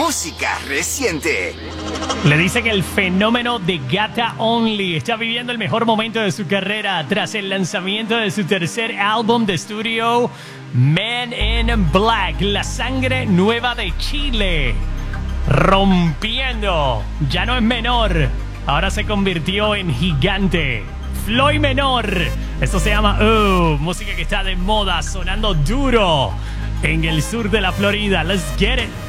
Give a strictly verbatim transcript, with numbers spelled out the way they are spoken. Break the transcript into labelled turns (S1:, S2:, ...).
S1: música reciente.
S2: Le dice que el fenómeno de Gata Only está viviendo el mejor momento de su carrera tras el lanzamiento de su tercer álbum de estudio, Man in Black, la sangre nueva de Chile. Rompiendo, ya no es menor, ahora se convirtió en gigante. Floyd Menor, esto se llama Uh, música que está de moda, sonando duro en el sur de la Florida. Let's get it.